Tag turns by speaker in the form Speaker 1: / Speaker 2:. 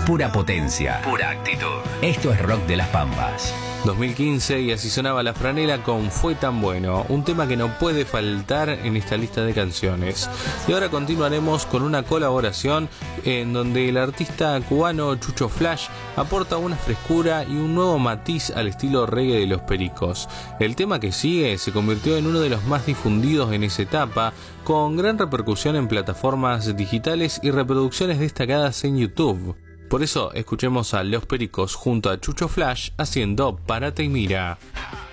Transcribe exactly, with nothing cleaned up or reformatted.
Speaker 1: Pura potencia, pura actitud. Esto es rock de las Pampas.
Speaker 2: dos mil quince y así sonaba La Franela con Fue Tan Bueno, un tema que no puede faltar en esta lista de canciones. Y ahora continuaremos con una colaboración en donde el artista cubano Chucho Flash aporta una frescura y un nuevo matiz al estilo reggae de Los Pericos. El tema que sigue se convirtió en uno de los más difundidos en esa etapa, con gran repercusión en plataformas digitales y reproducciones destacadas en YouTube. Por eso escuchemos a Los Pericos junto a Chucho Flash haciendo Párate y Mira.